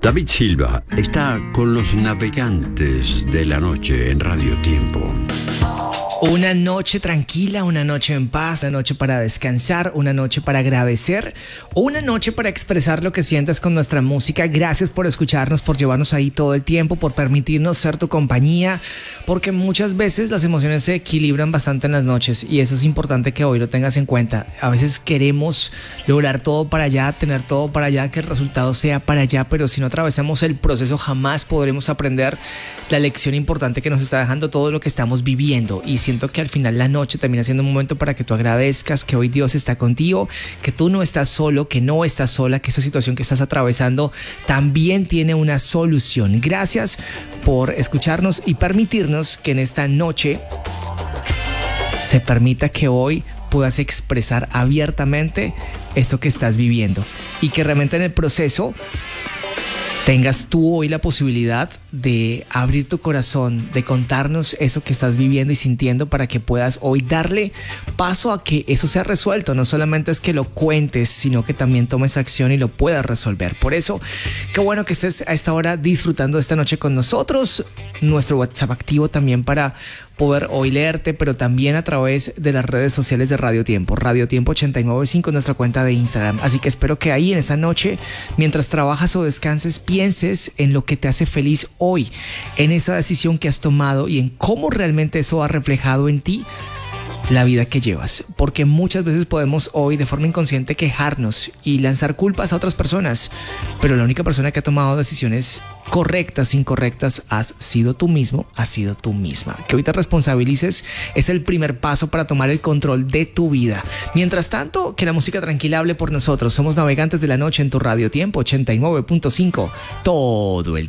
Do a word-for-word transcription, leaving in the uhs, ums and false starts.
David Silva está con los navegantes de la noche en Radio Tiempo. Una noche tranquila, una noche en paz, una noche para descansar, una noche para agradecer, una noche para expresar lo que sientes con nuestra música. Gracias por escucharnos, por llevarnos ahí todo el tiempo, por permitirnos ser tu compañía, porque muchas veces las emociones se equilibran bastante en las noches y eso es importante que hoy lo tengas en cuenta. A veces queremos lograr todo para allá, tener todo para allá, que el resultado sea para allá, pero si no atravesamos el proceso jamás podremos aprender la lección importante que nos está dejando todo lo que estamos viviendo. Y siento que al final la noche termina siendo un momento para que tú agradezcas que hoy Dios está contigo, que tú no estás solo, que no estás sola, que esa situación que estás atravesando también tiene una solución. Gracias por escucharnos y permitirnos que en esta noche se permita que hoy puedas expresar abiertamente esto que estás viviendo y que realmente en el proceso tengas tú hoy la posibilidad de abrir tu corazón, de contarnos eso que estás viviendo y sintiendo para que puedas hoy darle paso a que eso sea resuelto. No solamente es que lo cuentes, sino que también tomes acción y lo puedas resolver. Por eso, qué bueno que estés a esta hora disfrutando esta noche con nosotros. Nuestro WhatsApp activo también para poder hoy leerte, pero también a través de las redes sociales de Radio Tiempo. Radio Tiempo ochenta y nueve punto cinco, nuestra cuenta de Instagram. Así que espero que ahí en esta noche, mientras trabajas o descanses, pienses en lo que te hace feliz hoy, en esa decisión que has tomado y en cómo realmente eso ha reflejado en ti la vida que llevas, porque muchas veces podemos hoy de forma inconsciente quejarnos y lanzar culpas a otras personas, pero la única persona que ha tomado decisiones correctas, incorrectas, has sido tú mismo, has sido tú misma. Que hoy te responsabilices es el primer paso para tomar el control de tu vida. Mientras tanto, que la música tranquila hable por nosotros. Somos navegantes de la noche en tu Radio Tiempo ochenta y nueve punto cinco, todo el